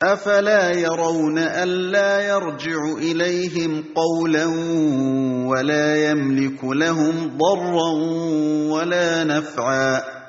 أَفَلَا يَرَوْنَ أَلَّا يَرْجِعُ إِلَيْهِمْ قَوْلًا وَلَا يَمْلِكُ لَهُمْ ضَرًّا وَلَا نَفْعًا